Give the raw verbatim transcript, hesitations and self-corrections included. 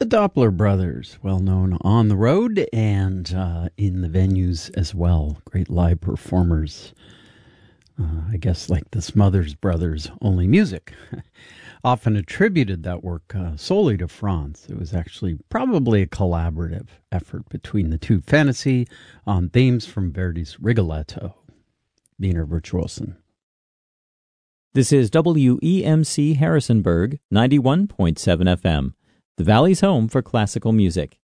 Doppler Brothers, well known on the road and uh, in the venues as well. Great live performers. Uh, I guess like the Smothers Brothers, only music. Often attributed that work uh, solely to Franz. It was actually probably a collaborative effort between the two. Fantasy on themes from Verdi's Rigoletto. Wiener Virtuosen. This is W E M C Harrisonburg, ninety-one point seven F M, the Valley's home for classical music.